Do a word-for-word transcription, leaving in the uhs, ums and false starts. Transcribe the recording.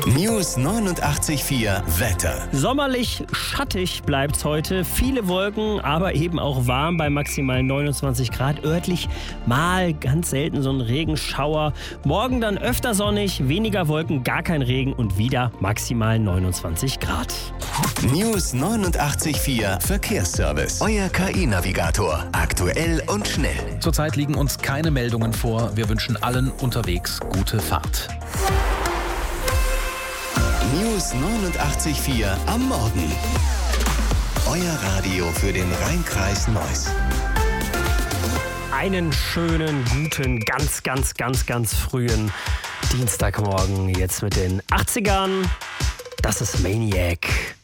News neunundachtzig Komma vier Wetter. Sommerlich schattig bleibt's heute. Viele Wolken, aber eben auch warm bei maximal neunundzwanzig Grad. Örtlich mal ganz selten so ein Regenschauer. Morgen dann öfter sonnig, weniger Wolken, gar kein Regen und wieder maximal neunundzwanzig Grad. News neunundachtzig Komma vier Verkehrsservice. Euer K I-Navigator. Aktuell und schnell. Zurzeit liegen uns keine Meldungen vor. Wir wünschen allen unterwegs gute Fahrt. News neunundachtzig Komma vier am Morgen. Euer Radio für den Rhein-Kreis Neuss. Einen schönen, guten, ganz, ganz, ganz, ganz frühen Dienstagmorgen jetzt mit den achtzigern. Das ist Maniac.